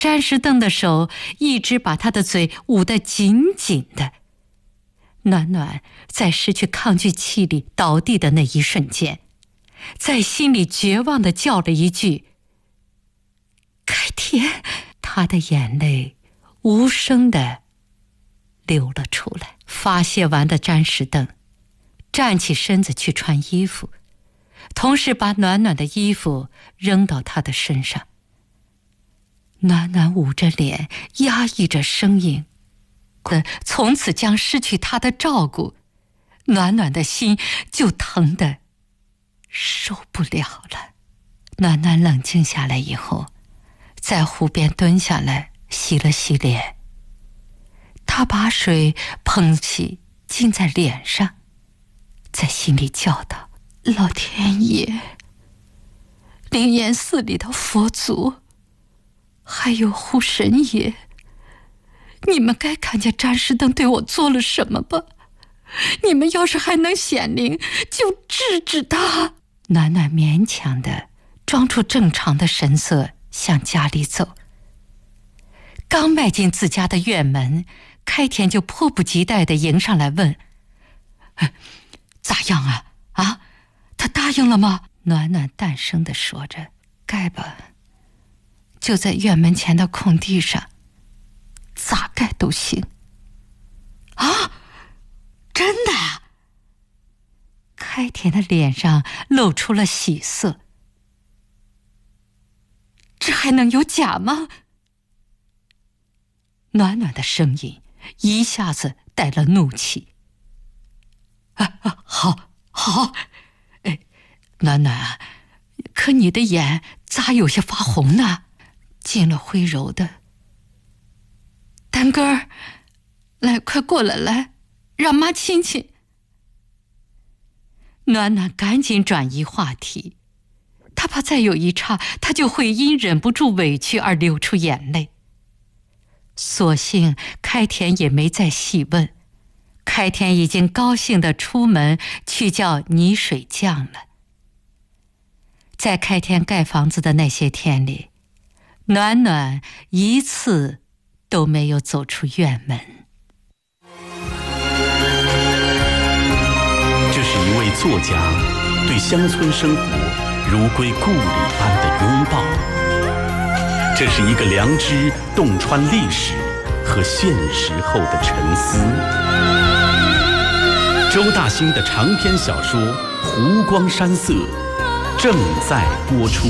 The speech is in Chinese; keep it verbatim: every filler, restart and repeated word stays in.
詹士登的手一直把他的嘴捂得紧紧的。暖暖在失去抗拒气力倒地的那一瞬间，在心里绝望地叫了一句：“开天！”他的眼泪无声地流了出来。发泄完的詹士登站起身子去穿衣服，同时把暖暖的衣服扔到他的身上。暖暖捂着脸，压抑着声音，从此将失去他的照顾，暖暖的心就疼得受不了了。暖暖冷静下来以后，在湖边蹲下来洗了洗脸，他把水捧起浸在脸上，在心里叫道：“老天爷，灵岩寺里的佛祖，还有护神爷，你们该看见詹士登对我做了什么吧？你们要是还能显灵，就治治他。”暖暖勉强地装出正常的神色向家里走。刚迈进自家的院门，开田就迫不及待地迎上来问：“咋样啊？啊，他答应了吗？”暖暖淡声地说着：“该吧，就在院门前的空地上，咋盖都行。”啊，真的啊？开田的脸上露出了喜色。这还能有假吗？暖暖的声音一下子带了怒气。啊啊，好，好，哎，暖暖啊，可你的眼咋有些发红呢？进了灰柔的。丹哥儿，来，快过来，来，让妈亲亲。暖暖赶紧转移话题，他怕再有一刹，他就会因忍不住委屈而流出眼泪。所幸开田也没再细问，开田已经高兴地出门去叫泥水匠了。在开田盖房子的那些天里，暖暖一次都没有走出院门。 这是一位作家对乡村生活如归故里般的拥抱，这是一个良知洞穿历史和现实后的沉思。周大兴的长篇小说《湖光山色》正在播出。